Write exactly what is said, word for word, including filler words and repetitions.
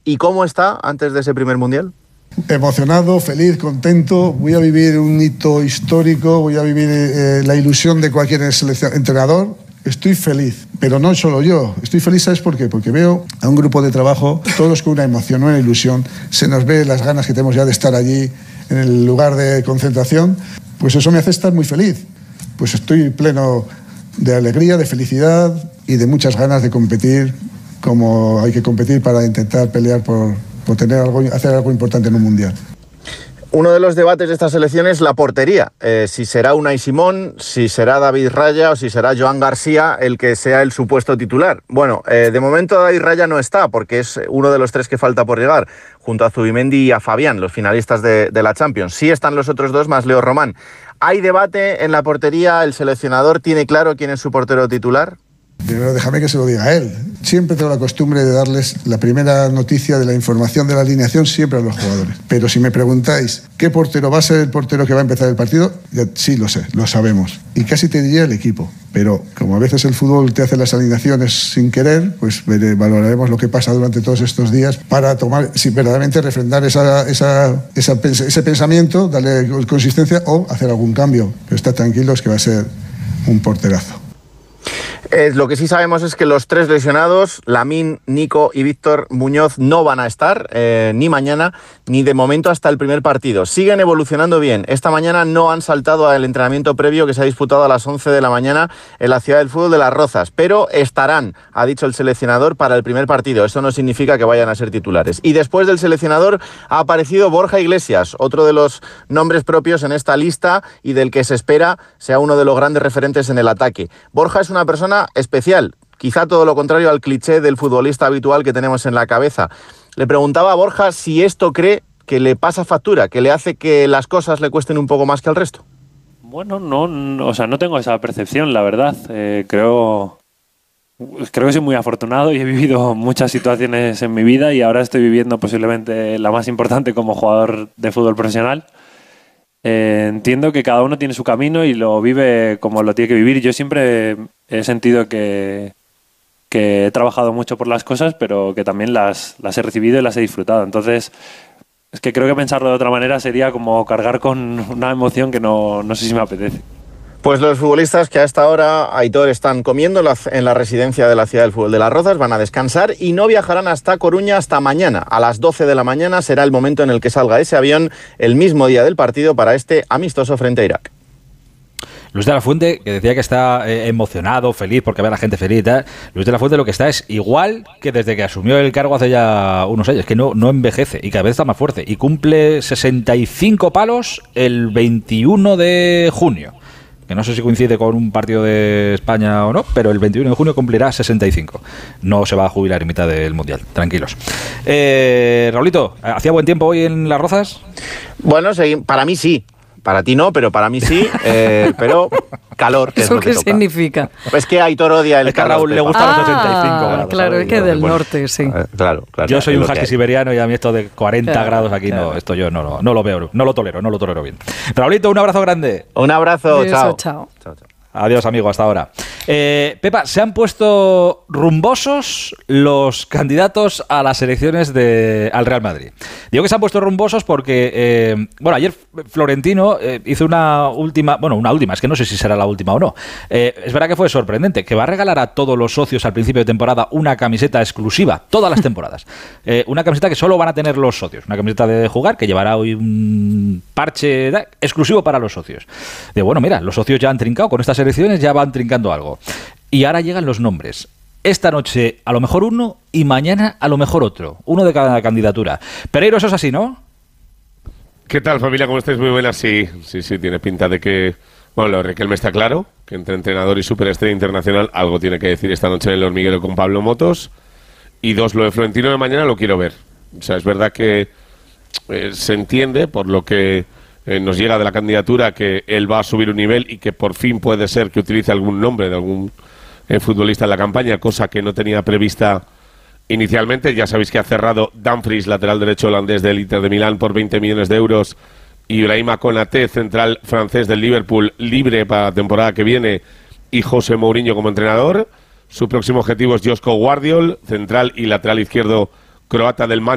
¿Y cómo está antes de ese primer Mundial? Emocionado, feliz, contento. Voy a vivir un hito histórico, voy a vivir eh, la ilusión de cualquier entrenador. Estoy feliz, pero no solo yo. Estoy feliz, ¿sabes por qué? Porque veo a un grupo de trabajo, todos con una emoción, una ilusión. Se nos ve las ganas que tenemos ya de estar allí en el lugar de concentración. Pues eso me hace estar muy feliz. Pues estoy pleno de alegría, de felicidad y de muchas ganas de competir como hay que competir para intentar pelear por, por tener algo, hacer algo importante en un mundial. Uno de los debates de esta selección es la portería. Eh, si será Unai Simón, si será David Raya o si será Joan García el que sea el supuesto titular. Bueno, eh, de momento David Raya no está porque es uno de los tres que falta por llegar, junto a Zubimendi y a Fabián, los finalistas de, de la Champions. Sí están los otros dos más Leo Román. ¿Hay debate en la portería? ¿El seleccionador tiene claro quién es su portero titular? Primero déjame que se lo diga a él. Siempre tengo la costumbre de darles la primera noticia de la información de la alineación siempre a los jugadores. Pero si me preguntáis qué portero va a ser el portero que va a empezar el partido, ya, sí lo sé, lo sabemos. Y casi te diría el equipo. Pero como a veces el fútbol te hace las alineaciones sin querer, pues valoraremos lo que pasa durante todos estos días para tomar, si verdaderamente refrendar esa, esa, esa, ese pensamiento, darle consistencia o hacer algún cambio. Pero estad tranquilos que va a ser un porterazo. Eh, lo que sí sabemos es que los tres lesionados, Lamine, Nico y Víctor Muñoz, no van a estar eh, ni mañana ni de momento hasta el primer partido. Siguen evolucionando bien. Esta mañana no han saltado al entrenamiento previo que se ha disputado a las once de la mañana en la Ciudad del Fútbol de Las Rozas, pero estarán, ha dicho el seleccionador, para el primer partido. Eso no significa que vayan a ser titulares. Y después del seleccionador ha aparecido Borja Iglesias, otro de los nombres propios en esta lista y del que se espera sea uno de los grandes referentes en el ataque. Borja es una persona especial, quizá todo lo contrario al cliché del futbolista habitual que tenemos en la cabeza. Le preguntaba a Borja si esto cree que le pasa factura, que le hace que las cosas le cuesten un poco más que al resto. Bueno, no, no o sea, no tengo esa percepción, la verdad. Eh, creo, creo que soy muy afortunado y he vivido muchas situaciones en mi vida y ahora estoy viviendo posiblemente la más importante como jugador de fútbol profesional. Eh, entiendo que cada uno tiene su camino y lo vive como lo tiene que vivir. Yo siempre he sentido que, que he trabajado mucho por las cosas, pero que también las, las he recibido y las he disfrutado. Entonces, es que creo que pensarlo de otra manera sería como cargar con una emoción que no, no sé si me apetece. Pues los futbolistas que a esta hora, Aitor, están comiendo en la residencia de la Ciudad del Fútbol de Las Rozas, van a descansar y no viajarán hasta Coruña hasta mañana. A las doce de la mañana será el momento en el que salga ese avión el mismo día del partido para este amistoso frente a Irak. Luis de la Fuente, que decía que está eh, emocionado, feliz, porque ve a la gente feliz y tal. Luis de la Fuente lo que está es igual que desde que asumió el cargo hace ya unos años, que no, no envejece y cada vez está más fuerte. Y cumple sesenta y cinco palos el veintiuno de junio. Que no sé si coincide con un partido de España o no, pero el veintiuno de junio cumplirá sesenta y cinco. No se va a jubilar en mitad del Mundial, tranquilos. Eh, Raulito, ¿hacía buen tiempo hoy en Las Rozas? Bueno, para mí sí. Para ti no, pero para mí sí. Eh, pero calor, que ¿Eso es lo que qué toca. significa? Pues que a Aitor odia el es que a calor. Raúl le gustan ah, los ochenta y cinco grados. Claro, es que del bueno, norte, sí. Eh, claro, claro. Yo soy un husky hay. siberiano y a mí esto de cuarenta claro, grados aquí claro. no, esto yo no, no, no lo veo, no lo tolero, no lo tolero bien. Raulito, un abrazo grande. Un abrazo, Beso, chao. chao. Chao, chao. Adiós, amigo, hasta ahora. Eh, Pepa, se han puesto rumbosos los candidatos a las elecciones de, al Real Madrid. Digo que se han puesto rumbosos porque, eh, bueno, ayer Florentino eh, hizo una última, bueno, una última, es que no sé si será la última o no. Eh, es verdad que fue sorprendente, que va a regalar a todos los socios al principio de temporada una camiseta exclusiva, todas las temporadas. Eh, una camiseta que solo van a tener los socios, una camiseta de jugar que llevará hoy un parche da, exclusivo para los socios. De bueno, mira, los socios ya han trincado con estas elecciones, ya van trincando algo. Y ahora llegan los nombres. Esta noche a lo mejor uno y mañana a lo mejor otro. Uno de cada candidatura. Pereiro, eso es así, ¿no? ¿Qué tal, familia? ¿Cómo estáis? Muy buenas. Sí, sí, sí, tiene pinta de que... Bueno, lo de Riquelme está claro, que entre entrenador y superestrella internacional algo tiene que decir esta noche en el hormiguero con Pablo Motos. Y dos, lo de Florentino de mañana lo quiero ver. O sea, es verdad que eh, se entiende por lo que... Eh, nos llega de la candidatura que él va a subir un nivel y que por fin puede ser que utilice algún nombre de algún eh, futbolista en la campaña, cosa que no tenía prevista inicialmente. Ya sabéis que ha cerrado Dumfries, lateral derecho holandés del Inter de Milán, por veinte millones de euros, y Ibrahima Konaté, central francés del Liverpool, libre para la temporada que viene, y José Mourinho como entrenador. Su próximo objetivo es Josko Guardiol, central y lateral izquierdo croata del Manchester